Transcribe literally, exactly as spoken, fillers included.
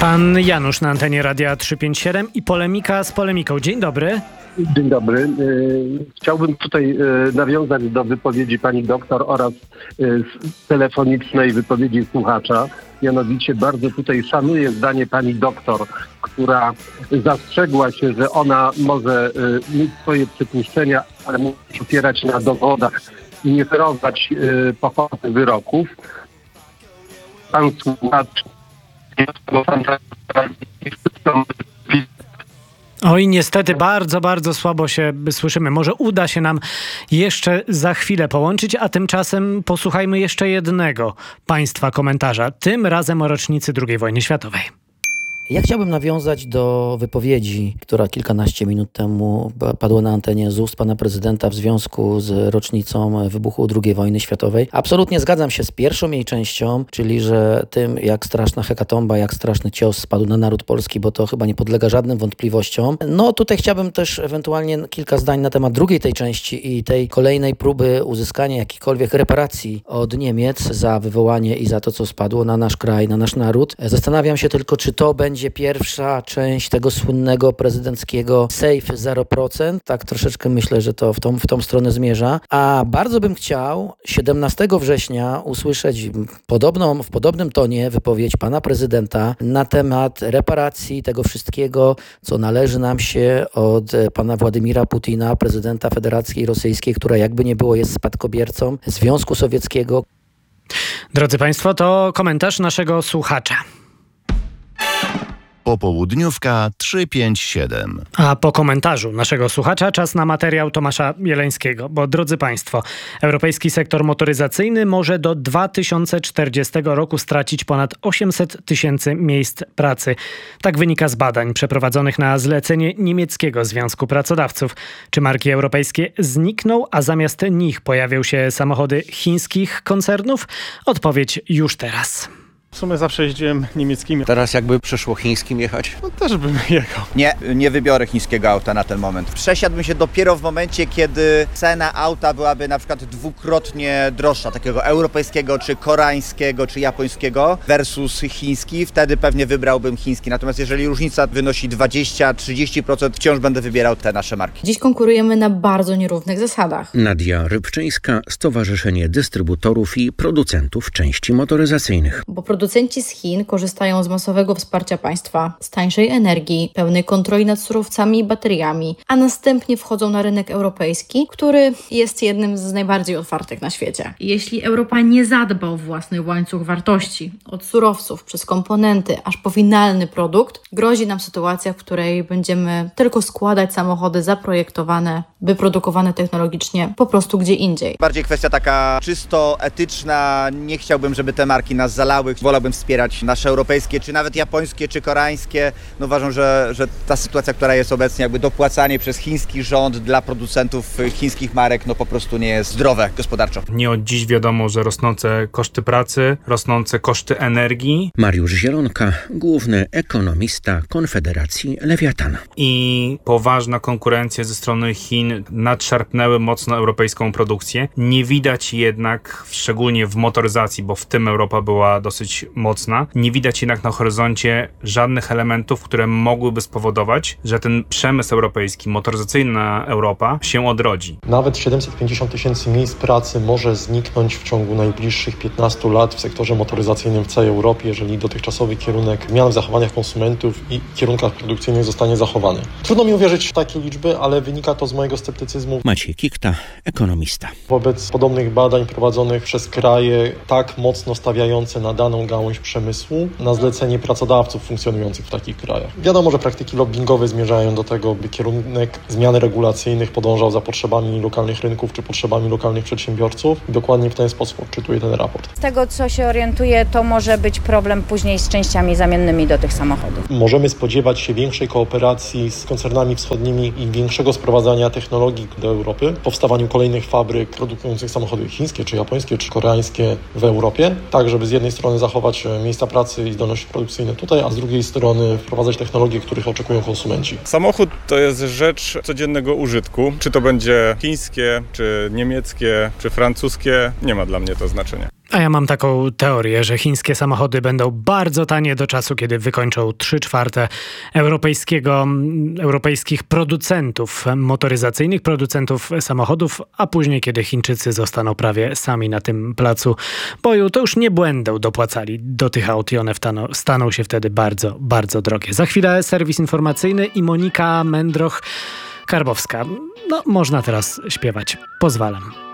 Pan Janusz na antenie Radia trzysta pięćdziesiąt siedem i polemika z polemiką. Dzień dobry. Dzień dobry. Chciałbym tutaj nawiązać do wypowiedzi pani doktor oraz telefonicznej wypowiedzi słuchacza. Mianowicie bardzo tutaj szanuję zdanie pani doktor, która zastrzegła się, że ona może mieć swoje przypuszczenia, ale musi opierać na dowodach i nie ferować pochopnych wyroków. Pan słuchacz Oj, niestety bardzo, bardzo słabo się słyszymy. Może uda się nam jeszcze za chwilę połączyć, a tymczasem posłuchajmy jeszcze jednego państwa komentarza, tym razem o rocznicy drugiej wojny światowej. Ja chciałbym nawiązać do wypowiedzi, która kilkanaście minut temu padła na antenie z ust pana prezydenta w związku z rocznicą wybuchu drugiej wojny światowej. Absolutnie zgadzam się z pierwszą jej częścią, czyli że tym, jak straszna hekatomba, jak straszny cios spadł na naród polski, bo to chyba nie podlega żadnym wątpliwościom. No tutaj chciałbym też ewentualnie kilka zdań na temat drugiej tej części i tej kolejnej próby uzyskania jakichkolwiek reparacji od Niemiec za wywołanie i za to, co spadło na nasz kraj, na nasz naród. Zastanawiam się tylko, czy to będzie będzie pierwsza część tego słynnego prezydenckiego safe zero procent. Tak troszeczkę myślę, że to w tą, w tą stronę zmierza. A bardzo bym chciał siedemnastego września usłyszeć podobną, w podobnym tonie wypowiedź pana prezydenta na temat reparacji tego wszystkiego, co należy nam się od pana Władimira Putina, prezydenta Federacji Rosyjskiej, która jakby nie było jest spadkobiercą Związku Sowieckiego. Drodzy państwo, to komentarz naszego słuchacza. Popołudniówka trzysta pięćdziesiąt siedem. A po komentarzu naszego słuchacza czas na materiał Tomasza Jeleńskiego. Bo drodzy państwo, europejski sektor motoryzacyjny może do dwa tysiące czterdziestego roku stracić ponad osiemset tysięcy miejsc pracy. Tak wynika z badań przeprowadzonych na zlecenie niemieckiego Związku Pracodawców. Czy marki europejskie znikną, a zamiast nich pojawią się samochody chińskich koncernów? Odpowiedź już teraz. W sumie zawsze jeździłem niemieckimi. Teraz jakby przyszło chińskim jechać? No też bym jechał. Nie, nie wybiorę chińskiego auta na ten moment. Przesiadłbym się dopiero w momencie, kiedy cena auta byłaby na przykład dwukrotnie droższa, takiego europejskiego, czy koreańskiego, czy japońskiego versus chiński. Wtedy pewnie wybrałbym chiński. Natomiast jeżeli różnica wynosi dwadzieścia do trzydziestu procent, wciąż będę wybierał te nasze marki. Dziś konkurujemy na bardzo nierównych zasadach. Nadia Rybczyńska, Stowarzyszenie Dystrybutorów i Producentów Części Motoryzacyjnych. Bo producenci z Chin korzystają z masowego wsparcia państwa, z tańszej energii, pełnej kontroli nad surowcami i bateriami, a następnie wchodzą na rynek europejski, który jest jednym z najbardziej otwartych na świecie. Jeśli Europa nie zadba o własny łańcuch wartości, od surowców przez komponenty aż po finalny produkt, grozi nam sytuacja, w której będziemy tylko składać samochody zaprojektowane, wyprodukowane technologicznie po prostu gdzie indziej. Bardziej kwestia taka czysto etyczna, nie chciałbym, żeby te marki nas zalały. Wolałbym wspierać nasze europejskie, czy nawet japońskie, czy koreańskie. No uważam, że, że ta sytuacja, która jest obecnie, jakby dopłacanie przez chiński rząd dla producentów chińskich marek, no po prostu nie jest zdrowe gospodarczo. Nie od dziś wiadomo, że rosnące koszty pracy, rosnące koszty energii. Mariusz Zielonka, główny ekonomista Konfederacji Lewiatan. I poważna konkurencja ze strony Chin nadszarpnęły mocno europejską produkcję. Nie widać jednak, szczególnie w motoryzacji, bo w tym Europa była dosyć mocna. Nie widać jednak na horyzoncie żadnych elementów, które mogłyby spowodować, że ten przemysł europejski, motoryzacyjna Europa się odrodzi. Nawet siedemset pięćdziesiąt tysięcy miejsc pracy może zniknąć w ciągu najbliższych piętnastu lat w sektorze motoryzacyjnym w całej Europie, jeżeli dotychczasowy kierunek zmian w zachowaniach konsumentów i kierunkach produkcyjnych zostanie zachowany. Trudno mi uwierzyć w takie liczby, ale wynika to z mojego sceptycyzmu. Maciej Kikta, ekonomista. Wobec podobnych badań prowadzonych przez kraje tak mocno stawiające na daną gałąź przemysłu, na zlecenie pracodawców funkcjonujących w takich krajach. Wiadomo, że praktyki lobbingowe zmierzają do tego, by kierunek zmian regulacyjnych podążał za potrzebami lokalnych rynków czy potrzebami lokalnych przedsiębiorców. I dokładnie w ten sposób odczytuję ten raport. Z tego, co się orientuję, to może być problem później z częściami zamiennymi do tych samochodów. Możemy spodziewać się większej kooperacji z koncernami wschodnimi i większego sprowadzania technologii do Europy, powstawaniu kolejnych fabryk produkujących samochody chińskie, czy japońskie, czy koreańskie w Europie, tak żeby z jednej strony zachować miejsca pracy i zdolności produkcyjne tutaj, a z drugiej strony wprowadzać technologie, których oczekują konsumenci. Samochód to jest rzecz codziennego użytku. Czy to będzie chińskie, czy niemieckie, czy francuskie, nie ma dla mnie to znaczenia. A ja mam taką teorię, że chińskie samochody będą bardzo tanie do czasu, kiedy wykończą trzy czwarte europejskiego, europejskich producentów motoryzacyjnych, producentów samochodów, a później, kiedy Chińczycy zostaną prawie sami na tym placu boju, to już nie będą dopłacali do tych aut i one wtaną, staną się wtedy bardzo, bardzo drogie. Za chwilę serwis informacyjny i Monika Mędroch-Karbowska. No, można teraz śpiewać. Pozwalam.